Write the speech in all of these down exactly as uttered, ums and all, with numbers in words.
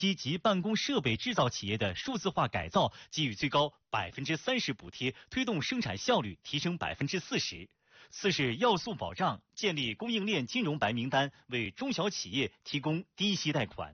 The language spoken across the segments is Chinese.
机及办公设备制造企业的数字化改造，给予最高百分之三十补贴，推动生产效率提升百分之四十。四是要素保障，建立供应链金融白名单，为中小企业提供低息贷款。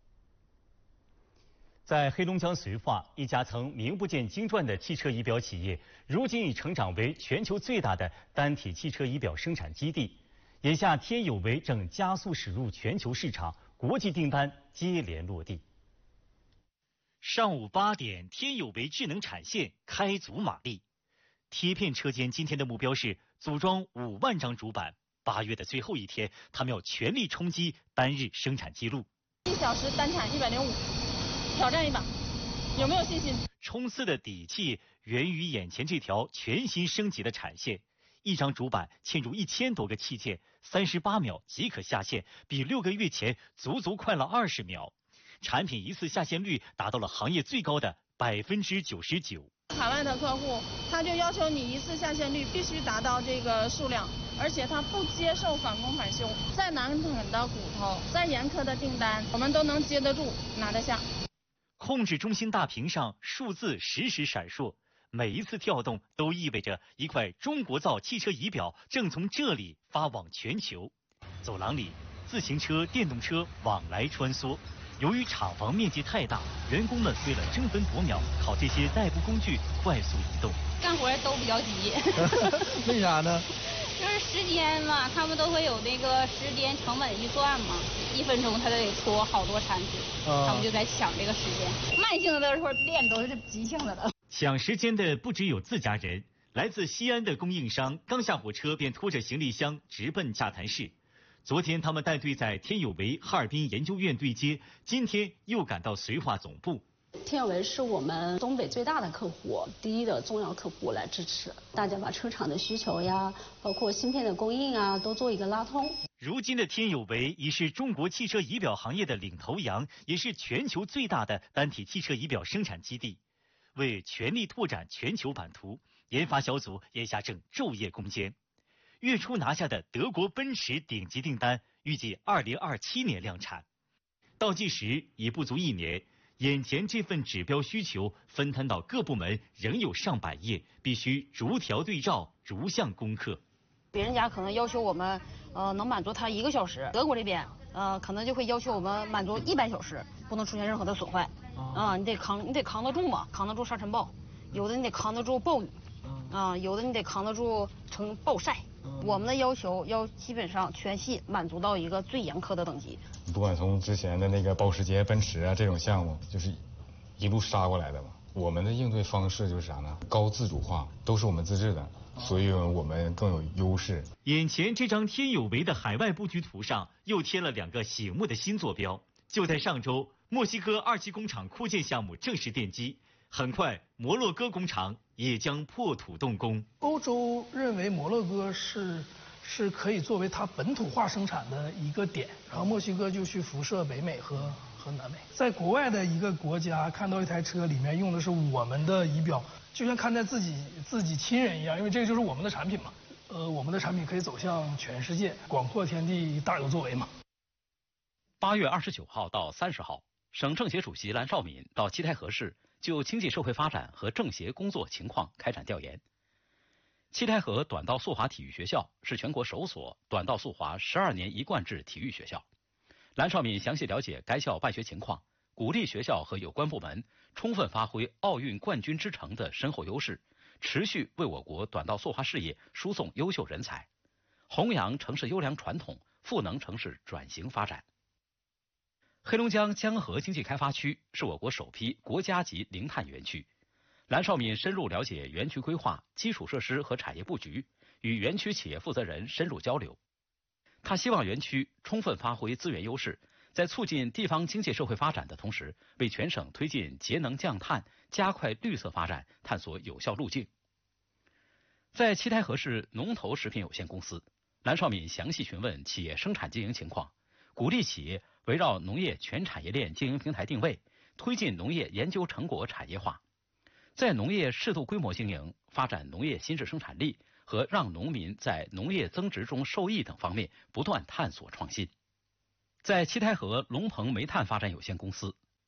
在黑龙江绥化，一家曾名不见经传的汽车仪表企业，如今已成长为全球最大的单体汽车仪表生产基地。眼下，天有为正加速驶入全球市场，国际订单接连落地。上午八点，天有为智能产线开足马力。贴片车间今天的目标是组装五万张主板。八月的最后一天，他们要全力冲击单日生产记录。 一小时单产一百零五。挑战一把，有没有信心？ 冲刺的底气源于眼前这条全新升级的产线。一张主板嵌入一千多个器件，三十八秒即可下线，比六个月前足足快了二十秒。产品一次下线率达到了行业最高的百分之九十九。 海外的客户他就要求你一次下线率必须达到这个数量，而且他不接受返工返修。再难啃的骨头，再严苛的订单，我们都能接得住，拿得下。 控制中心大屏上数字时时闪烁，每一次跳动都意味着一块中国造汽车仪表正从这里发往全球。走廊里，自行车、电动车往来穿梭。由于厂房面积太大，员工们为了争分夺秒，靠这些代步工具快速移动。 干活都比较急。 为啥呢？ 就是时间嘛，他们都会有那个时间成本预算嘛，一分钟他得出好多产品，啊、他们就在抢这个时间。慢性的都是练，都是急性的了。 抢时间的不只有自家人，来自西安的供应商刚下火车便拖着行李箱直奔洽谈室。昨天他们带队在天有为哈尔滨研究院对接，今天又赶到绥化总部。 天有为是我们东北最大的客户，第一的重要客户来支持，大家把车厂的需求呀，包括芯片的供应啊，都做一个拉通。 如今的天有为已是中国汽车仪表行业的领头羊，也是全球最大的单体汽车仪表生产基地。为全力拓展全球版图，研发小组眼下正昼夜攻坚。月初拿下的德国奔驰顶级订单，预计二零二七年量产。倒计时已不足一年。眼前这份指标需求分摊到各部门仍有上百页，必须逐条对照，逐项攻克。 别人家可能要求我们，呃，能满足他一个小时，德国这边，呃，可能就会要求我们满足一百小时，不能出现任何的损坏。啊、呃，你得扛，你得扛得住嘛，扛得住沙尘暴，有的你得扛得住暴雨，啊、呃，有的你得扛得住成暴晒。我们的要求要基本上全系满足到一个最严苛的等级。 不管从之前的那个保时捷、奔驰啊这种项目，就是一路杀过来的嘛。我们的应对方式就是啥呢？高自主化，都是我们自制的，所以我们更有优势。 眼前这张天有为的海外布局图上，又贴了两个醒目的新坐标。就在上周，墨西哥二期工厂扩建项目正式奠基。很快，摩洛哥工厂也将破土动工。 欧洲认为摩洛哥是是可以作为它本土化生产的一个点，然后墨西哥就去辐射北美和和南美。在国外的一个国家看到一台车里面用的是我们的仪表，就像看待自己自己亲人一样，因为这个就是我们的产品嘛。呃，我们的产品可以走向全世界，广阔天地大有作为嘛。 八月二十九号到三十号，省政协主席蓝绍敏到七台河市就经济社会发展和政协工作情况开展调研。七台河短道速滑体育学校是全国首所短道速滑十二年一贯制体育学校。蓝绍敏详细了解该校办学情况，鼓励学校和有关部门充分发挥奥运冠军之城的深厚优势，持续为我国短道速滑事业输送优秀人才，弘扬城市优良传统，赋能城市转型发展。黑龙江江河经济开发区是我国首批国家级零碳园区。蓝绍敏深入了解园区规划、基础设施和产业布局，与园区企业负责人深入交流。他希望园区充分发挥资源优势，在促进地方经济社会发展的同时，为全省推进节能降碳、加快绿色发展探索有效路径。在七台河市农投食品有限公司，蓝绍敏详细询问企业生产经营情况，鼓励企业围绕农业全产业链经营平台定位，推进农业研究成果产业化，在农业适度规模经营、发展农业新质生产力和让农民在农业增值中受益等方面不断探索创新。在七台河龙鹏煤炭发展有限公司，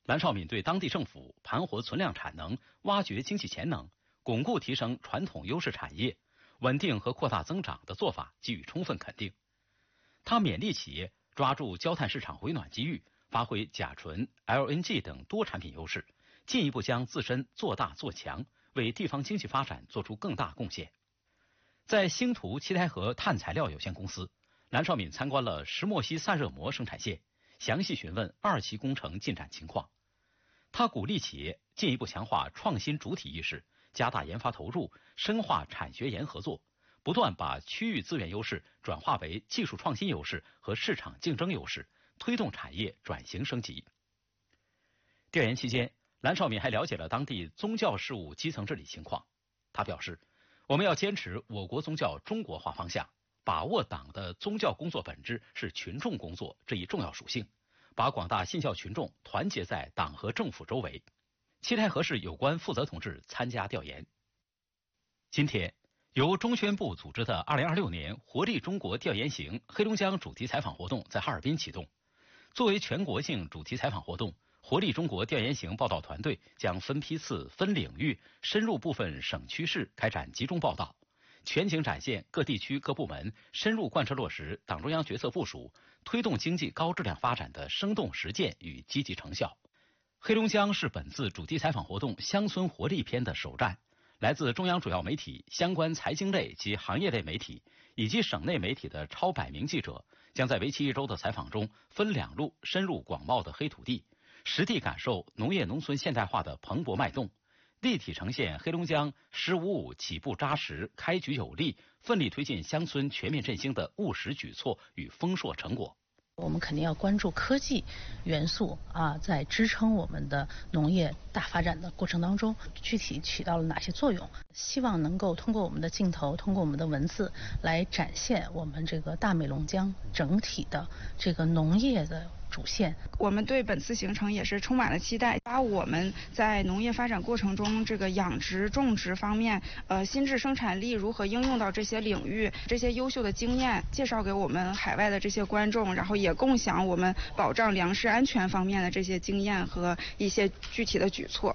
蓝绍敏对当地政府盘活存量产能、挖掘经济潜能、巩固提升传统优势产业、稳定和扩大增长的做法给予充分肯定。他勉励企业抓住焦炭市场回暖机遇，发挥甲醇、L N G 等多产品优势，进一步将自身做大做强，为地方经济发展做出更大贡献。在星途七台河碳材料有限公司，蓝绍敏参观了石墨烯散热膜生产线，详细询问二期工程进展情况。他鼓励企业进一步强化创新主体意识，加大研发投入，深化产学研合作，不断把区域资源优势转化为技术创新优势和市场竞争优势，推动产业转型升级。调研期间，蓝绍敏还了解了当地宗教事务基层治理情况。他表示，我们要坚持我国宗教中国化方向，把握党的宗教工作本质是群众工作这一重要属性，把广大信教群众团结在党和政府周围。七台河市有关负责同志参加调研。今天，由中宣部组织的二零二六年活力中国调研行黑龙江主题采访活动在哈尔滨启动。作为全国性主题采访活动，活力中国调研行报道团队将分批次、分领域深入部分省区市开展集中报道，全景展现各地区各部门深入贯彻落实党中央决策部署，推动经济高质量发展的生动实践与积极成效。黑龙江是本次主题采访活动乡村活力篇的首站，来自中央主要媒体、相关财经类及行业类媒体以及省内媒体的超百名记者，将在为期一周的采访中分两路深入广袤的黑土地，实地感受农业农村现代化的蓬勃脉动，立体呈现黑龙江“十五五”起步扎实、开局有力、奋力推进乡村全面振兴的务实举措与丰硕成果。 我们肯定要关注科技元素啊，在支撑我们的农业大发展的过程当中，具体起到了哪些作用？希望能够通过我们的镜头，通过我们的文字来展现我们这个大美龙江整体的这个农业的主线。 我们对本次行程也是充满了期待，把我们在农业发展过程中这个养殖种植方面，呃，新质生产力如何应用到这些领域，这些优秀的经验介绍给我们海外的这些观众，然后也共享我们保障粮食安全方面的这些经验和一些具体的举措。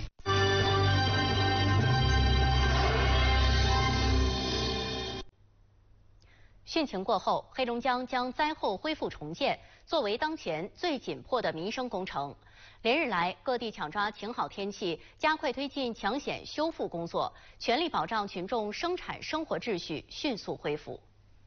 汛情过后，黑龙江将灾后恢复重建作为当前最紧迫的民生工程。连日来，各地抢抓晴好天气，加快推进抢险修复工作，全力保障群众生产生活秩序迅速恢复。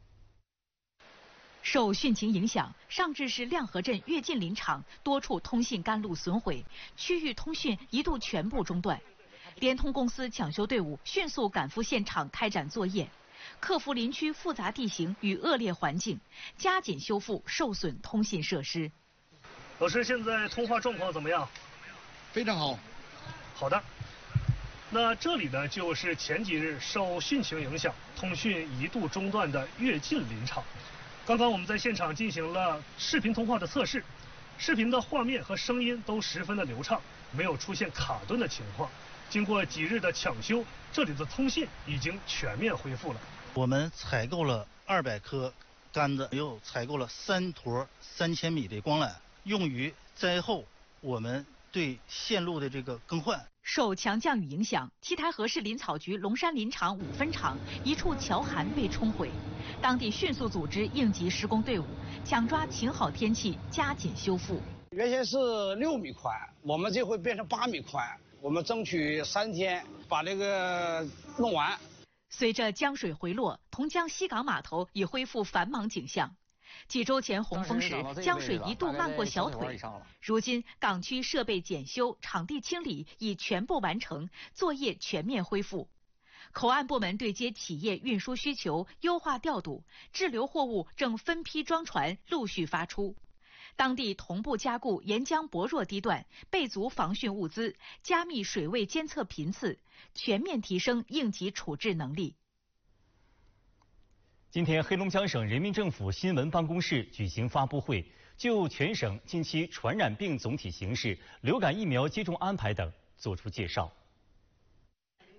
受汛情影响，上至市亮河镇跃进林场多处通信干路损毁，区域通讯一度全部中断。联通公司抢修队伍迅速赶赴现场开展作业，克服林区复杂地形与恶劣环境，加紧修复受损通信设施。 老师，现在通话状况怎么样？ 非常好。 好的。那这里呢，就是前几日受汛情影响，通讯一度中断的跃进林场。刚刚我们在现场进行了视频通话的测试，视频的画面和声音都十分的流畅，没有出现卡顿的情况。经过几日的抢修，这里的通信已经全面恢复了。 我们采购了二百颗杆子，又采购了三坨三千米的光缆，用于灾后我们对线路的这个更换。 受强降雨影响，七台河市林草局龙山林场五分场一处桥涵被冲毁，当地迅速组织应急施工队伍，抢抓晴好天气，加紧修复。 原先是六米宽，我们这回变成八米宽，我们争取三天把这个弄完。 随着江水回落，同江西港码头已恢复繁忙景象。几周前洪峰时，江水一度漫过小腿。如今，港区设备检修、场地清理已全部完成，作业全面恢复。口岸部门对接企业运输需求，优化调度，滞留货物正分批装船陆续发出。当地同步加固沿江薄弱地段，备足防汛物资，加密水位监测频次，全面提升应急处置能力。 今天，黑龙江省人民政府新闻办公室举行发布会，就全省近期传染病总体形势、流感疫苗接种安排等作出介绍。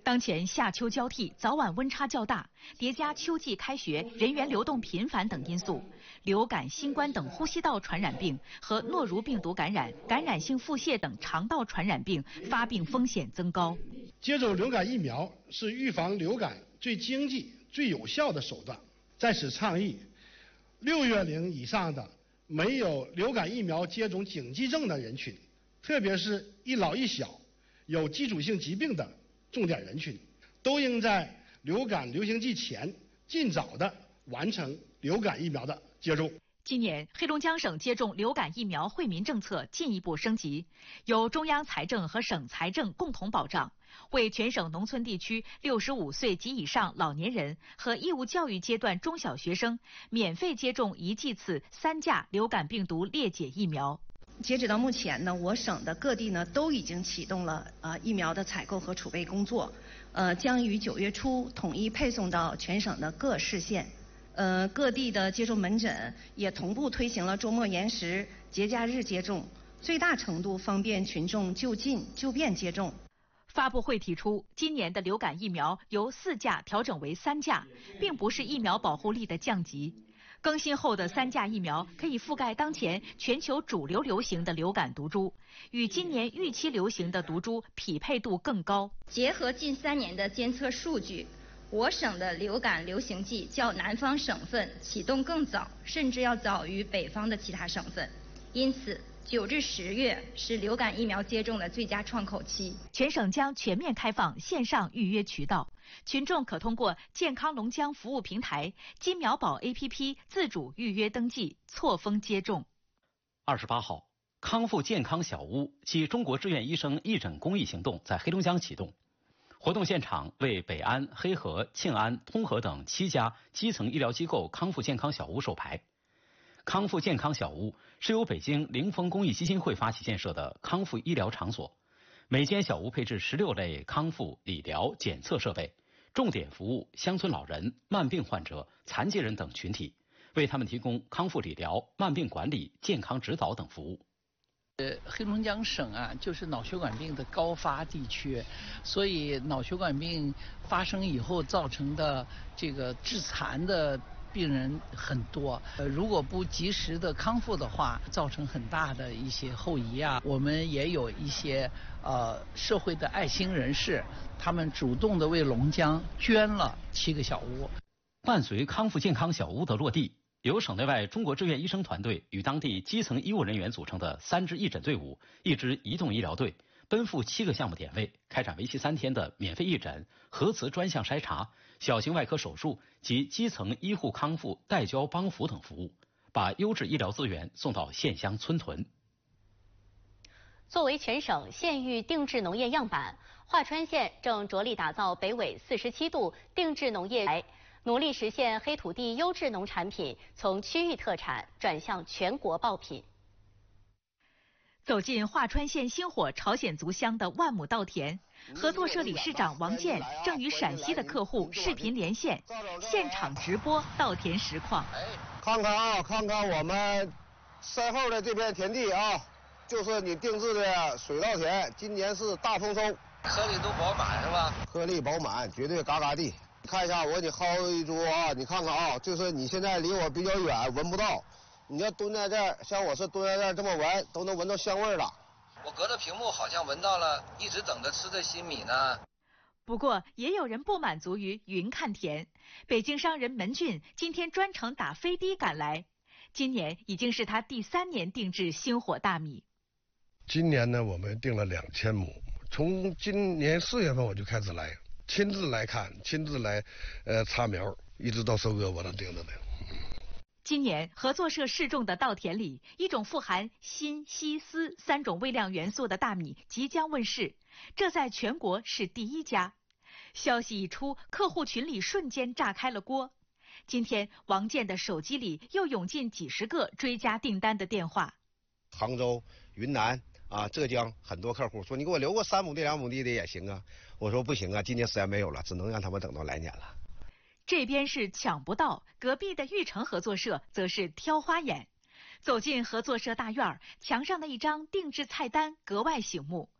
当前夏秋交替，早晚温差较大，叠加秋季开学、人员流动频繁等因素，流感、新冠等呼吸道传染病和诺如病毒感染、感染性腹泻等肠道传染病发病风险增高。 接种流感疫苗是预防流感最经济、最有效的手段。在此倡议，六月龄以上的没有流感疫苗接种警戒症的人群，特别是一老一小、有基础性疾病的重点人群，都应在流感流行季前尽早的完成流感疫苗的接种。 今年，黑龙江省接种流感疫苗惠民政策进一步升级，由中央财政和省财政共同保障，为全省农村地区六十五岁及以上老年人和义务教育阶段中小学生免费接种一剂次三价流感病毒裂解疫苗。 截止到目前呢，我省的各地呢都已经启动了呃疫苗的采购和储备工作，呃将于九月初统一配送到全省的各市县。呃各地的接种门诊也同步推行了周末延时、节假日接种，最大程度方便群众就近就便接种。 发布会提出，今年的流感疫苗由四价调整为三价，并不是疫苗保护力的降级。更新后的三价疫苗可以覆盖当前全球主流流行的流感毒株，与今年预期流行的毒株匹配度更高。 结合近三年的监测数据，我省的流感流行季较南方省份启动更早，甚至要早于北方的其他省份。因此，九至十月是流感疫苗接种的最佳窗口期。 全省将全面开放线上预约渠道，群众可通过健康龙江服务平台、金苗宝 A P P 自主预约登记，错峰接种。 二十八号，康复健康小屋暨中国志愿医生义诊公益行动在黑龙江启动。活动现场为北安、黑河、庆安、通河等七家基层医疗机构康复健康小屋授牌。康复健康小屋是由北京凌峰公益基金会发起建设的康复医疗场所，每间小屋配置十六类康复、理疗、检测设备，重点服务乡村老人、慢病患者、残疾人等群体，为他们提供康复理疗、慢病管理、健康指导等服务。 呃，黑龙江省啊，就是脑血管病的高发地区，所以脑血管病发生以后造成的这个致残的病人很多。呃，如果不及时的康复的话，造成很大的一些后遗啊。我们也有一些呃社会的爱心人士，他们主动的为龙江捐了七个小屋。 伴随康复健康小屋的落地，由省内外中国志愿医生团队与当地基层医务人员组成的三支义诊队伍、一支移动医疗队，奔赴七个项目点位，开展为期三天的免费义诊、核磁专项筛查、小型外科手术及基层医护康复带胶帮扶等服务，把优质医疗资源送到县乡村屯。 作为全省县域定制农业样板，华川县正着力打造北纬四十七度定制农业台，努力实现黑土地优质农产品从区域特产转向全国爆品。 走进华川县星火朝鲜族乡的万亩稻田，合作社理事长王健正与陕西的客户视频连线，现场直播稻田实况。 看看啊，看看我们身后的这片田地啊，就是你定制的水稻田，今年是大丰收， 颗粒都饱满是吧？ 颗粒饱满，绝对嘎嘎地。看一下，我给你薅一株啊，你看看啊，就是你现在离我比较远，闻不到。你要蹲在这儿，像我是蹲在这儿这么闻，都能闻到香味了。 我隔着屏幕好像闻到了，一直等着吃这新米呢。 不过也有人不满足于云看田，北京商人门俊今天专程打飞的赶来，今年已经是他第三年定制星火大米。 今年呢，我们定了两千亩，从今年四月份我就开始来，亲自来看，亲自来呃插苗，一直到收割我都盯着呢。 今年合作社试种的稻田里，一种富含锌、硒、锶三种微量元素的大米即将问世，这在全国是第一家。消息一出，客户群里瞬间炸开了锅。今天王健的手机里又涌进几十个追加订单的电话。 杭州、云南啊、浙江很多客户说你给我留个三亩地、两亩地的也行啊。我说不行啊，今年实在没有了，只能让他们等到来年了。 这边是抢不到，隔壁的玉成合作社则是挑花眼。走进合作社大院，墙上的一张定制菜单格外醒目，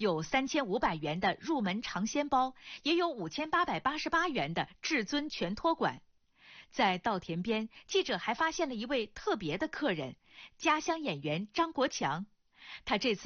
有三千五百元的入门尝鲜包，也有五千八百八十八元的至尊全托管。在稻田边，记者还发现了一位特别的客人——家乡演员张国强。他这次